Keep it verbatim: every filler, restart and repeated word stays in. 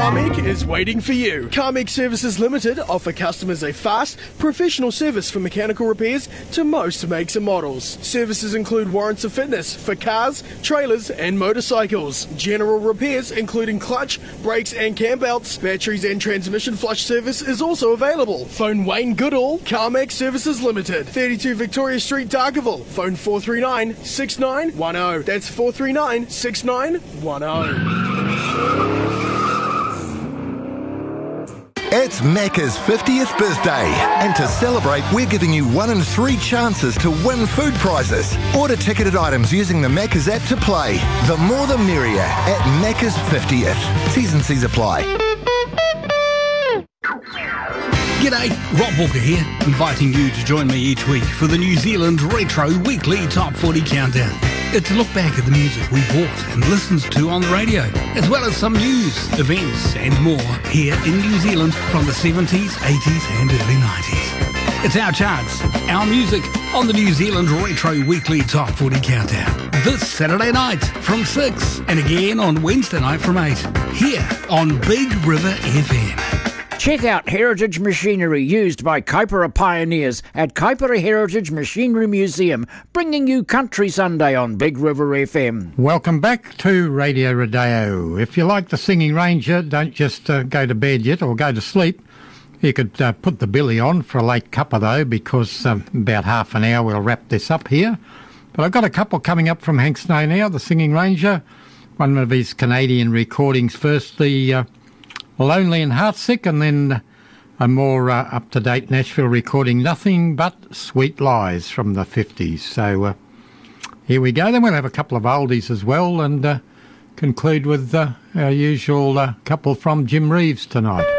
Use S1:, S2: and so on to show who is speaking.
S1: CarMech is waiting for you. CarMech Services Limited offer customers a fast, professional service for mechanical repairs to most makes and models. Services include warrants of fitness for cars, trailers and motorcycles. General repairs including clutch, brakes and cam belts, batteries and transmission flush service is also available. Phone Wayne Goodall, CarMech Services Limited, thirty-two Victoria Street, Dargaville. Phone four three nine, six nine one zero. That's four three nine, six nine one zero.
S2: It's Macca's fiftieth birthday, and to celebrate, we're giving you one in three chances to win food prizes. Order ticketed items using the Macca's app to play. The more the merrier at Macca's fiftieth. T's and C's apply.
S3: G'day, Rob Walker here, inviting you to join me each week for the New Zealand Retro Weekly Top forty Countdown. It's a look back at the music we bought and listened to on the radio, as well as some news, events and more here in New Zealand from the seventies, eighties and early nineties. It's our charts, our music on the New Zealand Retro Weekly Top forty Countdown. This Saturday night from six and again on Wednesday night from eight, here on Big River F M.
S4: Check out heritage machinery used by Kaipara pioneers at Kaipara Heritage Machinery Museum, bringing you Country Sunday on Big River F M.
S5: Welcome back to Radio Rodeo. If you like the Singing Ranger, don't just uh, go to bed yet or go to sleep. You could uh, put the billy on for a late cuppa though, because um, about half an hour we'll wrap this up here. But I've got a couple coming up from Hank Snow now, the Singing Ranger. One of his Canadian recordings first, the... Uh, Lonely and Heartsick, and then a more uh, up-to-date Nashville recording, Nothing But Sweet Lies from the fifties. So uh, here we go. Then we'll have a couple of oldies as well, and uh, conclude with uh, our usual uh, couple from Jim Reeves tonight.